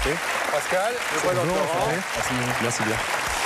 Merci. Pascal, le présente Laurent. Merci bien.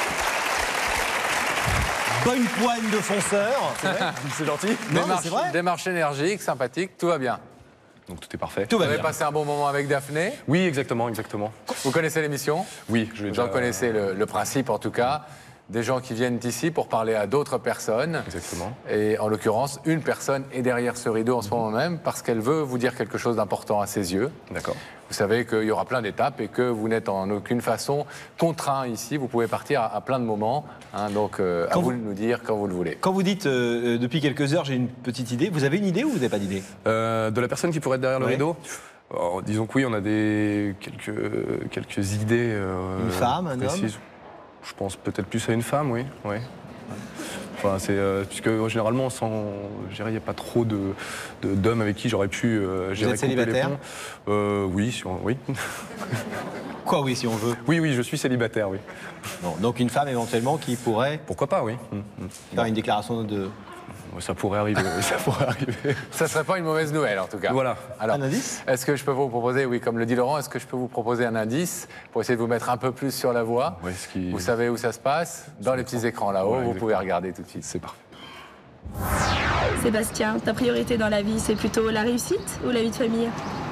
Bonne poigne de fonceur. C'est vrai. C'est gentil. Non, mais c'est vrai. Démarche énergique, sympathique, tout va bien. Donc tout est parfait. Tout Vous va avez bien. passé un bon moment avec Daphné. Oui, exactement, exactement. Vous connaissez l'émission? Oui, je l'ai Vous déjà... en connaissez le principe en tout cas. Des gens qui viennent ici pour parler à d'autres personnes. Exactement. Et en l'occurrence, une personne est derrière ce rideau en ce moment même parce qu'elle veut vous dire quelque chose d'important à ses yeux. D'accord. Vous savez qu'il y aura plein d'étapes et que vous n'êtes en aucune façon contraint ici. Vous pouvez partir à plein de moments. Hein, donc, à vous de nous dire quand vous le voulez. Quand vous dites depuis quelques heures, j'ai une petite idée, vous avez une idée ou vous n'avez pas d'idée? De la personne qui pourrait être derrière le Ouais. rideau. Alors, disons que oui, on a quelques idées. Une femme, un précises. homme? Je pense peut-être plus à une femme, oui. Ouais. Enfin, c'est puisque généralement, je dirais, il n'y a pas trop d'hommes avec qui j'aurais pu. Vous êtes célibataire? Oui, oui. Quoi, oui, si on veut? Oui, je suis célibataire, oui. Non, donc une femme éventuellement qui pourrait Pourquoi pas, oui. faire une déclaration de... Ça pourrait arriver, oui, ça pourrait arriver. Ça ne serait pas une mauvaise nouvelle en tout cas. Voilà. Alors, Un indice? est-ce que je peux vous proposer, oui, comme le dit Laurent, est-ce que je peux vous proposer un indice pour essayer de vous mettre un peu plus sur la voie? Ouais, ce qui- Vous savez où ça se passe? Dans les petits écrans là-haut, Ouais, vous exactement. pouvez regarder tout de suite. C'est parfait. Sébastien, ta priorité dans la vie, c'est plutôt la réussite ou la vie de famille?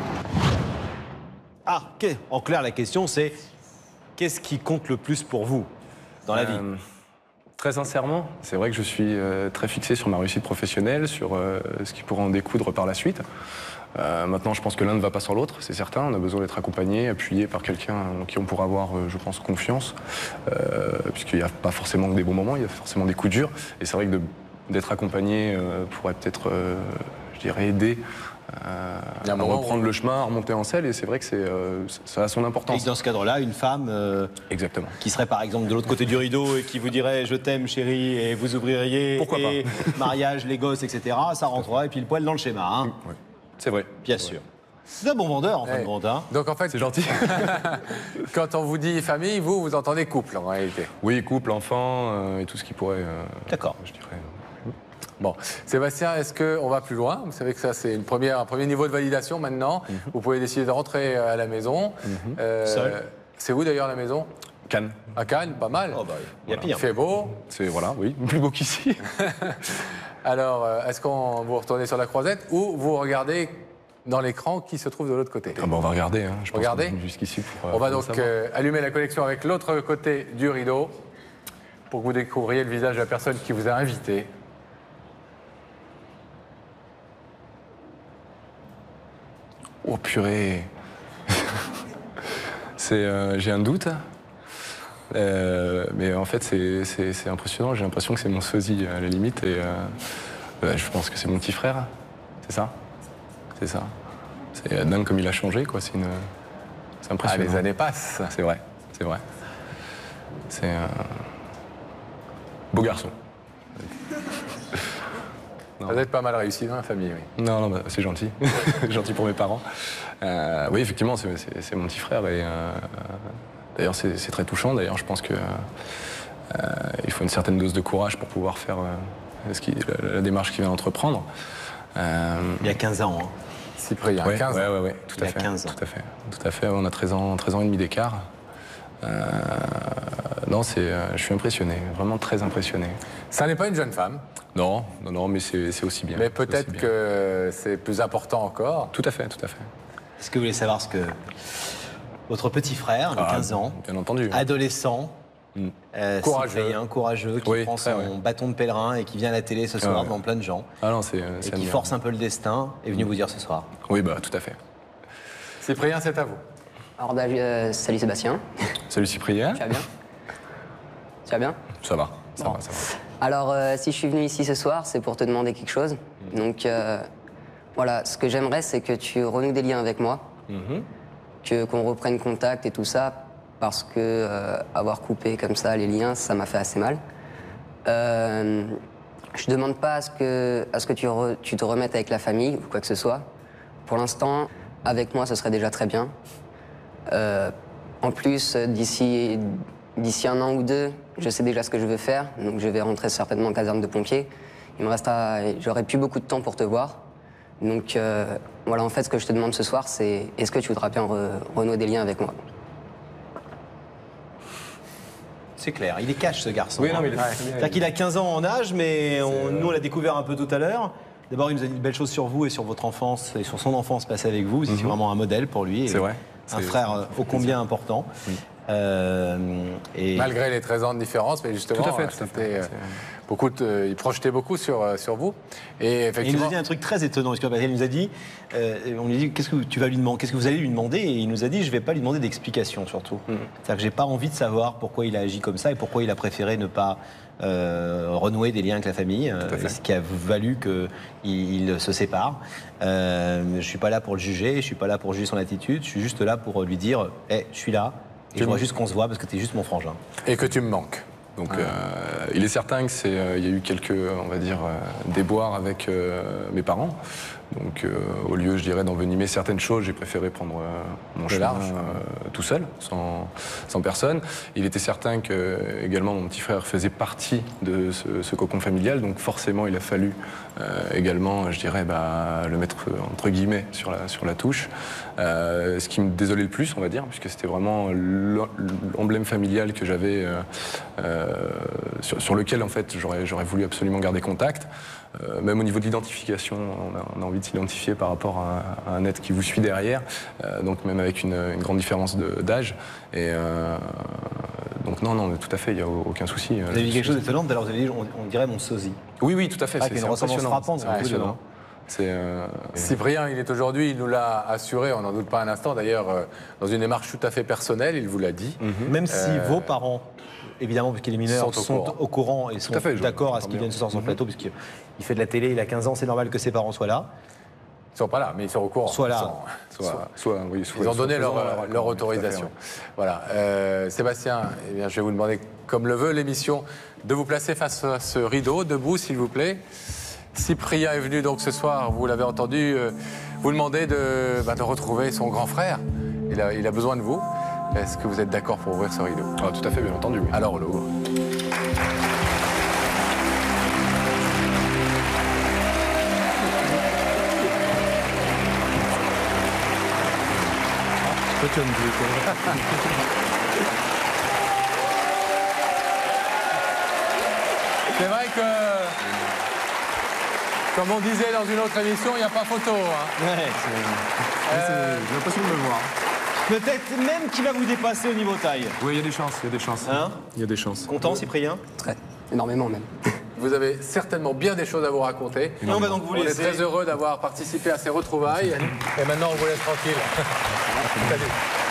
Ah, ok. En clair, la question c'est qu'est-ce qui compte le plus pour vous dans la vie? Très sincèrement, c'est vrai que je suis très fixé sur ma réussite professionnelle, sur ce qui pourrait en découdre par la suite. Maintenant, je pense que l'un ne va pas sans l'autre, c'est certain. On a besoin d'être accompagné, appuyé par quelqu'un en qui on pourra avoir, je pense, confiance. Puisqu'il n'y a pas forcément que des bons moments, il y a forcément des coups durs. Et c'est vrai que d'être accompagné pourrait peut-être, je dirais, aider Il y a un à moment reprendre où- le chemin, à remonter en selle. Et c'est vrai que ça a son Et importance. dans ce cadre-là, une femme Exactement. qui serait par exemple de l'autre côté du rideau et qui vous dirait je t'aime chérie et vous ouvririez Pourquoi et mariage, les gosses, etc. Ça rentrera et puis le poil dans le schéma, hein. Oui, c'est vrai. Bien sûr. C'est un bon vendeur en fin de Eh, compte, hein. Donc en fait, C'est gentil. quand on vous dit famille, vous entendez couple en réalité. Oui, couple, enfant et tout ce qui pourrait, D'accord. je dirais... Bon, Sébastien, est-ce qu'on va plus loin? Vous savez que ça, c'est un premier niveau de validation maintenant. Vous pouvez décider de rentrer à la maison. Seul. C'est où d'ailleurs la maison? Cannes. À Cannes, pas mal. Oh, bah, il y a Il pire. fait beau. C'est, voilà, oui, plus beau qu'ici. Alors, est-ce qu'on vous retournez sur la croisette ou vous regardez dans l'écran qui se trouve de l'autre côté? Ah bah, on va regarder, hein. Je pense Regardez. qu'on est venu jusqu'ici pour... On va pour donc le savoir. allumer la connexion avec l'autre côté du rideau pour que vous découvriez le visage de la personne qui vous a invité. Oh purée. J'ai un doute. Mais en fait, c'est impressionnant. J'ai l'impression que c'est mon sosie à la limite. Et je pense que c'est mon petit frère. C'est ça. C'est ça. C'est dingue comme il a changé, quoi. C'est Ah, impressionnant. les années passent. C'est vrai. C'est vrai. C'est un beau garçon. Vous êtes pas mal réussi dans la famille, oui. Non, bah, c'est gentil. Gentil pour mes parents. Oui, effectivement, c'est mon petit frère. Et d'ailleurs, c'est très touchant. D'ailleurs, je pense que il faut une certaine dose de courage pour pouvoir faire la démarche qu'il vient d'entreprendre. Il y a 15 ans, hein. Cyprien, Ouais, 15 ans. ouais, tout Il à a fait. 15 ans. Tout à fait. Tout à fait. On a 13 ans et demi d'écart. Non, je suis impressionné, vraiment très impressionné. Ça n'est pas une jeune femme, Non, mais c'est aussi bien. mais c'est peut-être aussi bien. que c'est plus important encore. Tout à fait, tout à fait. Est-ce que vous voulez savoir ce que votre petit frère, de 15 ans, Bien entendu. adolescent, Courageux. Cyprien, courageux, qui Oui, prend très, son ouais. bâton de pèlerin et qui vient à la télé ce soir ouais. devant plein de gens, Ah non, c'est et qui admirable. force un peu le destin, est venu vous dire ce soir. Oui, bah tout à fait. Cyprien, c'est à vous. Alors, salut Sébastien, Salut Cyprien. tu vas bien? Tu vas bien? Ça va, ça Bon. va, ça va. Alors, si je suis venu ici ce soir, c'est pour te demander quelque chose. Donc, voilà, ce que j'aimerais, c'est que tu renoues des liens avec moi, qu'on reprenne contact et tout ça, parce que avoir coupé comme ça les liens, ça m'a fait assez mal. Je demande pas à ce que tu te remettes avec la famille ou quoi que ce soit. Pour l'instant, avec moi, ce serait déjà très bien. En plus, d'ici 1 an ou 2, je sais déjà ce que je veux faire, donc je vais rentrer certainement en caserne de pompiers. J'aurai plus beaucoup de temps pour te voir. Donc voilà, en fait, ce que je te demande ce soir, c'est est-ce que tu voudras bien renouer des liens avec moi? C'est clair, il est cash ce garçon. Oui, non, mais il est Ouais. très bien. C'est-à-dire qu'il a 15 ans en âge, mais nous on l'a découvert un peu tout à l'heure. D'abord, il nous a dit de belles choses sur vous et sur votre enfance et sur son enfance passée avec vous. C'est vraiment un modèle pour lui. C'est vrai. Un C'est- frère ça fait ô combien important. Et Malgré les 13 ans de différence, mais justement, Tout à fait, tout à c'était, fait. il projetait beaucoup sur vous. Et il nous effectivement, a dit un truc très étonnant. Parce qu'il nous a dit, on lui a dit, qu'est-ce que tu vas lui demander, qu'est-ce que vous allez lui demander? Et il nous a dit, je ne vais pas lui demander d'explications surtout. C'est-à-dire que j'ai pas envie de savoir pourquoi il a agi comme ça et pourquoi il a préféré ne pas renouer des liens avec la famille, fait. et ce qui a valu qu'il se sépare. Je ne suis pas là pour le juger, je ne suis pas là pour juger son attitude, je suis juste là pour lui dire, je suis là, et je voudrais juste qu'on se voit parce que tu es juste mon frangin. et que tu me manques. Donc il est certain que il y a eu quelques, on va dire, déboires avec mes parents. Donc au lieu, je dirais, d'envenimer certaines choses, j'ai préféré prendre mon chemin large. tout seul, sans personne. Il était certain que également mon petit frère faisait partie de ce cocon familial, donc forcément il a fallu également, je dirais, le mettre entre guillemets sur la touche. Ce qui me désolait le plus, on va dire, puisque c'était vraiment l'emblème familial que j'avais, sur lequel en fait j'aurais voulu absolument garder contact. Même au niveau de l'identification, on a envie de s'identifier par rapport à un être qui vous suit derrière, donc même avec une grande différence d'âge. Et donc non, tout à fait, il n'y a aucun souci. Vous avez dit quelque chose d'étonnant, alors vous avez dit, on dirait mon sosie. Oui, tout à fait. Avec une ressemblance frappante, c'est impressionnant. C'est Cyprien, il est aujourd'hui, il nous l'a assuré, on n'en doute pas un instant, d'ailleurs, dans une démarche tout à fait personnelle, il vous l'a dit. Même si vos parents, évidemment, puisqu'il est mineur, Sont sont au courant et sont à fait, d'accord à ce j'entends qu'il bien. vienne ce soir sur le plateau, puisqu'il fait de la télé, il a 15 ans, c'est normal que ses parents soient là. Ils ne sont pas là, mais ils sont au courant. Soit là. Ils ont donné leur autorisation. Voilà. Sébastien, eh bien, je vais vous demander, comme le veut l'émission, de vous placer face à ce rideau, debout, s'il vous plaît. Cyprien est venu donc ce soir, vous l'avez entendu, vous demander de retrouver son grand frère. Il a besoin de vous. Est-ce que vous êtes d'accord pour ouvrir ce rideau? Tout à fait, bien entendu. Oui. Alors on l'ouvre. C'est vrai que, comme on disait dans une autre émission, il n'y a pas photo. Hein. J'ai l'impression de le voir. Peut-être même qu'il va vous dépasser au niveau taille. Oui, il y a des chances, Hein? Il y a des chances. Content, Cyprien? Très, énormément même. Vous avez certainement bien des choses à vous raconter. Et on va donc vous On est laisser. très heureux d'avoir participé à ces retrouvailles. Et maintenant, on vous laisse tranquille. Salut.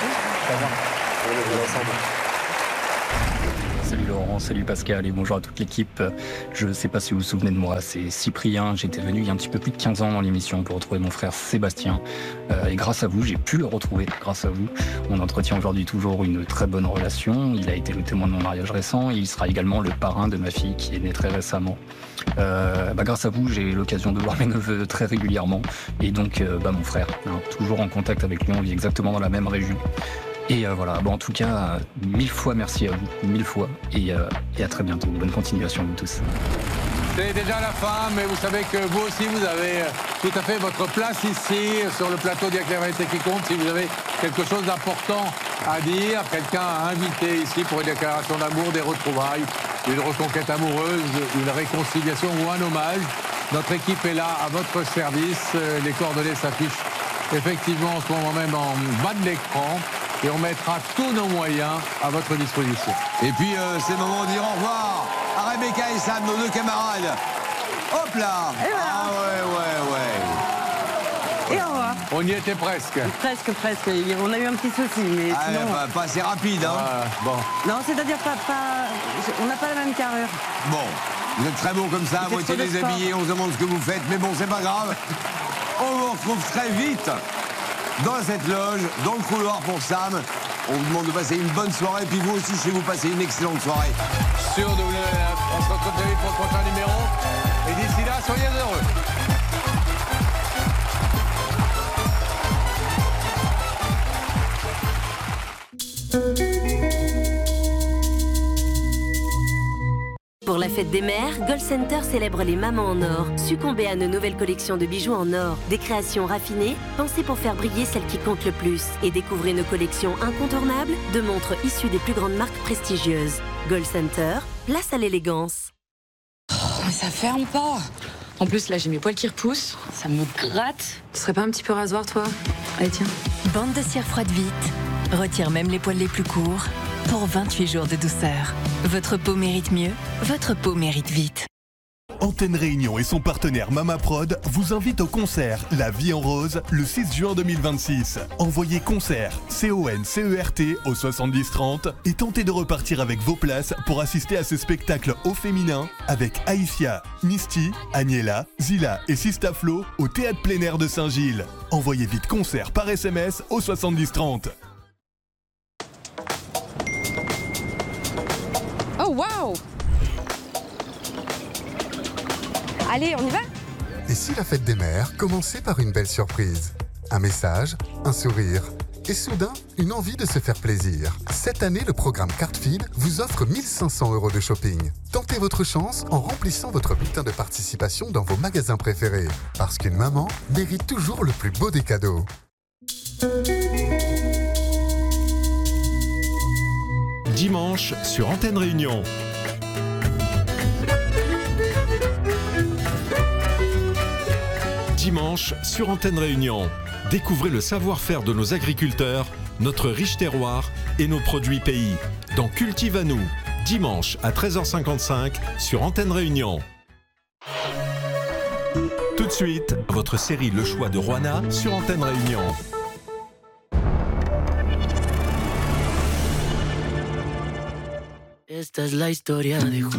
Salut Laurent, salut Pascal et bonjour à toute l'équipe. Je ne sais pas si vous vous souvenez de moi, c'est Cyprien. J'étais venu il y a un petit peu plus de 15 ans dans l'émission pour retrouver mon frère Sébastien. Et grâce à vous, j'ai pu le retrouver grâce à vous. On entretient aujourd'hui toujours une très bonne relation. Il a été le témoin de mon mariage récent et il sera également le parrain de ma fille qui est née très récemment. Grâce à vous, j'ai l'occasion de voir mes neveux très régulièrement. Et donc, mon frère, toujours en contact avec lui, on vit exactement dans la même région. Et voilà, en tout cas, 1000 fois merci à vous, 1000 fois, et à très bientôt. Bonne continuation à vous tous. C'est déjà la fin, mais vous savez que vous aussi, vous avez tout à fait votre place ici, sur le plateau d'Il y a que la vérité qui compte. Si vous avez quelque chose d'important à dire, quelqu'un à inviter ici pour une déclaration d'amour, des retrouvailles, une reconquête amoureuse, une réconciliation ou un hommage, notre équipe est là à votre service. Les coordonnées s'affichent effectivement en ce moment même en bas de l'écran. Et on mettra tous nos moyens à votre disposition. Et puis, c'est le moment de dire au revoir à Rebecca et Sam, nos deux camarades. Hop là. Ah ouais. Et au revoir. On y était presque. Presque. On a eu un petit souci, mais Ah, sinon... pas assez rapide, hein. Bon. Non, c'est-à-dire on n'a pas la même carrure. Bon, vous êtes très beau comme ça, à C'est moitié trop de sport. déshabillé, on se demande ce que vous faites, mais bon, c'est pas grave. On vous retrouve très vite dans cette loge, dans le couloir pour Sam. On vous demande de passer une bonne soirée, puis vous aussi, chez vous, passez une excellente soirée. Sur WNF, on se retrouve très vite pour le prochain numéro. Et d'ici là, soyez heureux. Pour la fête fête des mères, Gold Center célèbre les mamans en or. Succombez à nos nouvelles collections de bijoux en or. Des créations raffinées, pensées pour faire briller celles qui comptent le plus. Et découvrez nos collections incontournables de montres issues des plus grandes marques prestigieuses. Gold Center, place à l'élégance. Oh, mais ça ferme pas. En plus, là, j'ai mes poils qui repoussent. Ça me gratte. Tu serais pas un petit peu rasoir, toi? Allez, tiens. Bande de cire froide vite. Retire même les poils les plus courts. Pour 28 jours de douceur. Votre peau mérite mieux. Votre peau mérite vite. Antenne Réunion et son partenaire Mama Prod vous invitent au concert La Vie en Rose le 6 juin 2026. Envoyez concert C-O-N-C-E-R-T au 70 30 et tentez de repartir avec vos places pour assister à ce spectacle au féminin avec Aïssia, Misty, Agnella, Zila et Sista Flo au Théâtre Plein Air de Saint-Gilles. Envoyez vite concert par SMS au 70 30. Oh, waouh! Allez, on y va? Et si la fête des mères commençait par une belle surprise? Un message, un sourire et soudain, une envie de se faire plaisir. Cette année, le programme Cartefeed vous offre 1 500 € de shopping. Tentez votre chance en remplissant votre bulletin de participation dans vos magasins préférés. Parce qu'une maman mérite toujours le plus beau des cadeaux. Dimanche sur Antenne Réunion. Dimanche sur Antenne Réunion. Découvrez le savoir-faire de nos agriculteurs, notre riche terroir et nos produits pays. Dans Cultive à nous, dimanche à 13h55 sur Antenne Réunion. Tout de suite, votre série Le Choix de Roana sur Antenne Réunion. Esta es la historia de